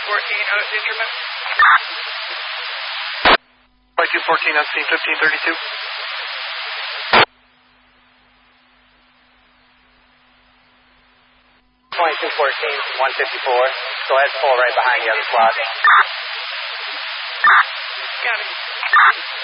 host instrument. 2214 on scene 1532. 154. Go ahead, pull right behind the other slot. Got it.